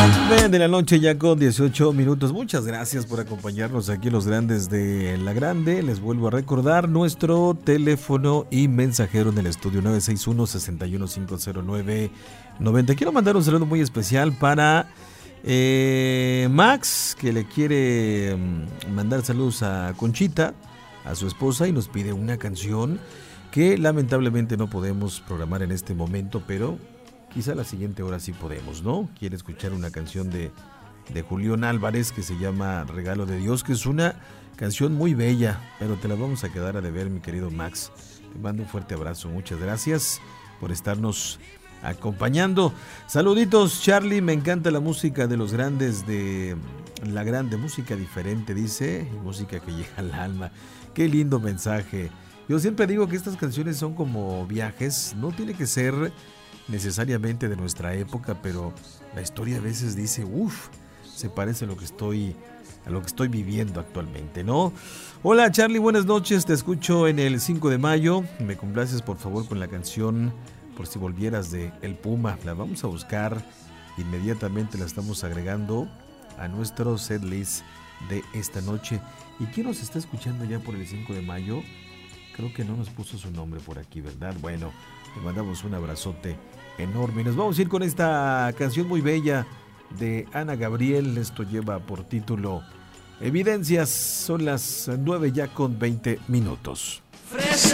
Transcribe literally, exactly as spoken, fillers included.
nueve de la noche ya con dieciocho minutos. Muchas gracias por acompañarnos aquí los grandes de La Grande. Les vuelvo a recordar nuestro teléfono y mensajero en el estudio nueve seis uno, seis uno cinco cero nueve noventa. Quiero mandar un saludo muy especial para eh, Max, que le quiere mandar saludos a Conchita, a su esposa, y nos pide una canción que lamentablemente no podemos programar en este momento, pero quizá la siguiente hora sí podemos, ¿no? Quiere escuchar una canción de, de Julián Álvarez que se llama Regalo de Dios, que es una canción muy bella, pero te la vamos a quedar a deber, mi querido Max. Te mando un fuerte abrazo, muchas gracias por estarnos acompañando. Saluditos, Charlie, me encanta la música de los grandes de La Grande, música diferente, dice, y música que llega al alma. Qué lindo mensaje. Yo siempre digo que estas canciones son como viajes, no tiene que ser necesariamente de nuestra época, pero la historia a veces dice, uff, se parece a lo que estoy a lo que estoy viviendo actualmente, ¿no? Hola Charlie, buenas noches, te escucho en el cinco de mayo, me complaces por favor con la canción Por si volvieras de El Puma. La vamos a buscar inmediatamente, la estamos agregando a nuestro setlist de esta noche. ¿Y quién nos está escuchando ya por el cinco de mayo? Creo que no nos puso su nombre por aquí, ¿verdad? Bueno, le mandamos un abrazote enorme. Nos vamos a ir con esta canción muy bella de Ana Gabriel. Esto lleva por título Evidencias. Son las nueve ya con veinte minutos. Fresa.